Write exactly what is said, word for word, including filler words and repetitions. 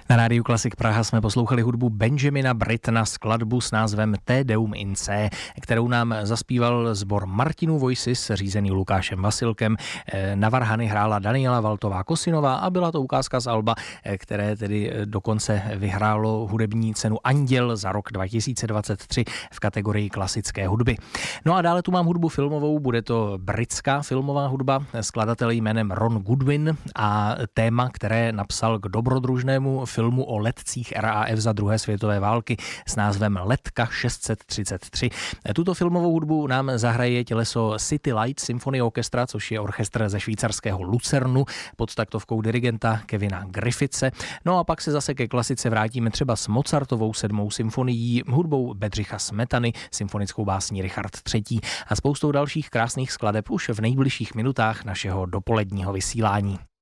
Na rádiu Klasik Praha jsme poslouchali hudbu Benjamina Brittona, skladbu s názvem Te Deum in C, kterou nám zaspíval sbor Martinů Voices, řízený Lukášem Vasilkem. Na varhany hrála Daniela Valtová-Kosinová a byla to ukázka z alba, které tedy dokonce vyhrálo hudební cenu Anděl za rok dva tisíce dvacet tři v kategorii klasické hudby. No a dále tu mám hudbu filmovou, bude to britská filmová hudba, skladatel jménem Ron Goodwin a téma, které napsal k dobrodružnému filmu o letcích R A F za druhé světové války s názvem Letka šest set třicet tři. Tuto filmovou hudbu nám zahraje těleso City Lights Symphony Orchestra, což je orchestr ze švýcarského Lucernu pod taktovkou dirigenta Kevina Griffithse. No a pak se zase ke klasice vrátíme třeba s Mozartovou sedmou symfonií, hudbou Bedřicha Smetany, symfonickou básní Richard třetí a spoustou dalších krásných skladeb už v nejbližších minutách našeho dopoledního vysílání.